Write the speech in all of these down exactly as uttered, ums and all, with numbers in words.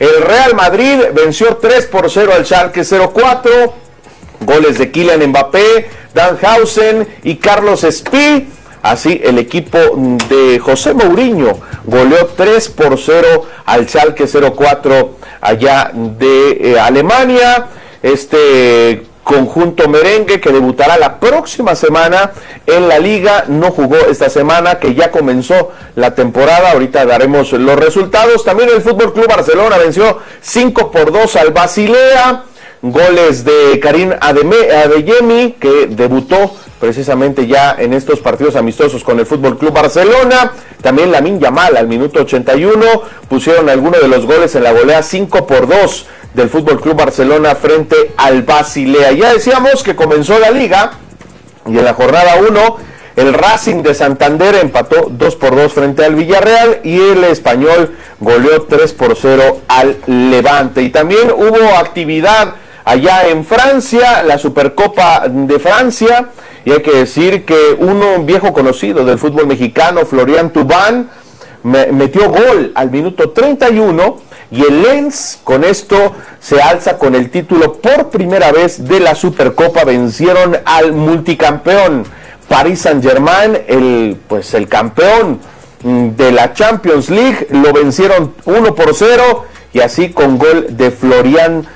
El Real Madrid venció tres por cero al Schalke cero cuatro. Goles de Kylian Mbappé, Danhausen y Carlos Espí. Así el equipo de José Mourinho goleó tres por cero al Schalke cero cuatro allá de eh, Alemania. Este conjunto merengue que debutará la próxima semana en la liga, no jugó esta semana, que ya comenzó la temporada. Ahorita daremos los resultados. También el F C Barcelona venció cinco por dos al Basilea. Goles de Karim Adeyemi, que debutó precisamente ya en estos partidos amistosos con el F C Barcelona. También Lamine Yamal al minuto ochenta y uno pusieron algunos de los goles en la golea cinco por dos del F C Barcelona frente al Basilea. Ya decíamos que comenzó la liga y en la jornada uno el Racing de Santander empató dos por dos frente al Villarreal y el Español goleó tres por cero al Levante. Y también hubo actividad allá en Francia, la Supercopa de Francia, y hay que decir que uno un viejo conocido del fútbol mexicano, Florian Thauvin, me, metió gol al minuto treinta y uno, y el Lens con esto se alza con el título por primera vez de la Supercopa. Vencieron al multicampeón Paris Saint-Germain, el, pues el campeón de la Champions League, lo vencieron uno por cero, y así con gol de Florian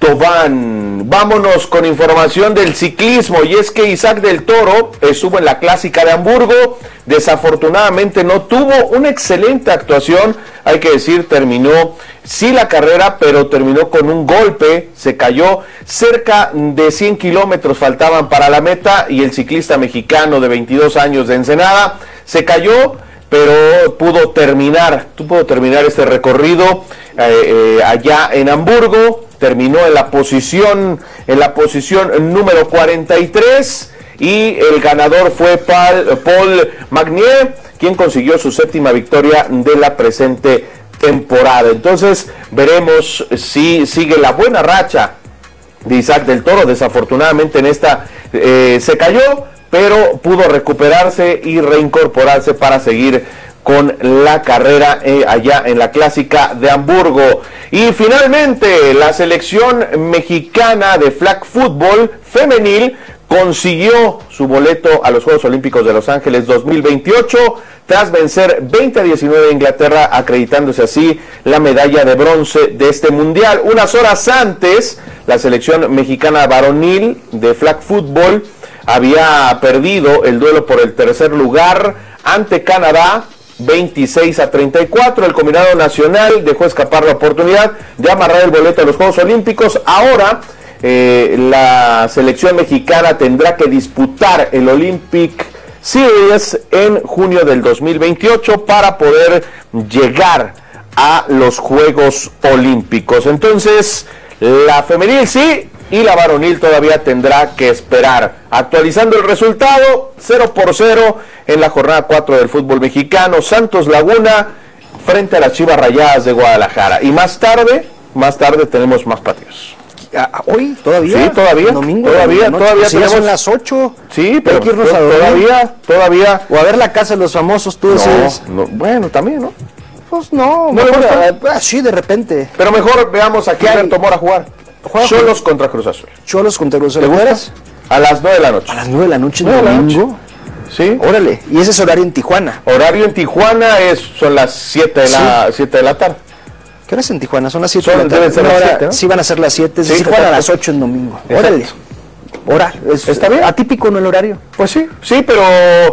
Thauvin. Vámonos con información del ciclismo, y es que Isaac del Toro estuvo en la Clásica de Hamburgo. Desafortunadamente no tuvo una excelente actuación, hay que decir, terminó sí la carrera, pero terminó con un golpe, se cayó. Cerca de cien kilómetros faltaban para la meta, y el ciclista mexicano de veintidós años de Ensenada se cayó, pero pudo terminar, pudo terminar este recorrido eh, eh, allá en Hamburgo. Terminó en la posición, en la posición número cuarenta y tres, y el ganador fue Paul, Paul Magnier, quien consiguió su séptima victoria de la presente temporada. Entonces veremos si sigue la buena racha de Isaac del Toro. Desafortunadamente en esta eh, se cayó, pero pudo recuperarse y reincorporarse para seguir con la carrera eh, allá en la Clásica de Hamburgo. Y finalmente la selección mexicana de flag football femenil consiguió su boleto a los Juegos Olímpicos de Los Ángeles dos mil veintiocho tras vencer veinte a diecinueve a Inglaterra, acreditándose así la medalla de bronce de este mundial. Unas horas antes, la selección mexicana varonil de flag football había perdido el duelo por el tercer lugar ante Canadá veintiséis a treinta y cuatro. El combinado nacional dejó escapar la oportunidad de amarrar el boleto a los Juegos Olímpicos. Ahora eh, la selección mexicana tendrá que disputar el Olympic Series en junio del dos mil veintiocho para poder llegar a los Juegos Olímpicos. Entonces la femenil sí, y la varonil todavía tendrá que esperar. Actualizando el resultado, cero por cero en la jornada cuatro del fútbol mexicano. Santos Laguna frente a las Chivas Rayadas de Guadalajara. Y más tarde, más tarde tenemos más partidos. ¿Hoy? ¿Todavía? Sí, todavía. Domingo, todavía, no, todavía si tenemos son las ocho. Sí, pero, hay que irnos pero a dormir. todavía, todavía. O a ver la casa de los famosos, tú dices. No, no, bueno, también, ¿no? Pues no, ¿No le mejor, gusta? ah, sí, de repente. Pero mejor veamos a Gilberto Mora jugar. Juega Cholos con... contra Cruz Azul. Cholos contra Cruz Azul. ¿Te gusta? A las nueve de la noche. A las nueve de la noche, nueve de la domingo. noche. Sí. Órale, y ese es horario en Tijuana. Horario en Tijuana es, son las siete de la, sí. siete de la tarde. ¿Qué horas en Tijuana? Son las siete son, de la tarde. Deben ser no, las ahora, siete, ¿no? Sí van a ser las siete, sí, se juegan a las ocho en domingo. Exacto. Órale. Hora, es, ¿está bien? Atípico, ¿no, el horario? Pues sí, sí, pero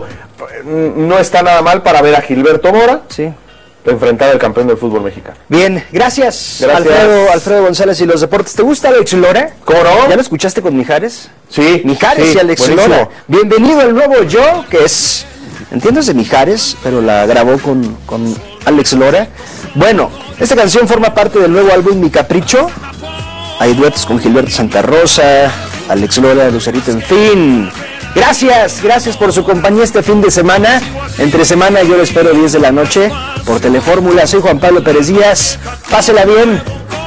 no está nada mal para ver a Gilberto Mora. Sí. Enfrentar al campeón del fútbol mexicano. Bien, gracias, gracias. Alfredo, Alfredo González y los deportes. ¿Te gusta Alex Lora? ¿Cómo no? ¿Ya lo escuchaste con Mijares? Sí. Mijares sí, y Alex buenísimo. Lora. Bienvenido al nuevo Yo, que es, entiendo es de Mijares, pero la grabó con, con Alex Lora. Bueno, esta canción forma parte del nuevo álbum Mi Capricho. Hay duetos con Gilberto Santa Rosa, Alex Lora, Lucerito, en fin. Gracias, gracias por su compañía este fin de semana. Entre semana yo lo espero diez de la noche por Telefórmula. Soy Juan Pablo Pérez Díaz. Pásela bien.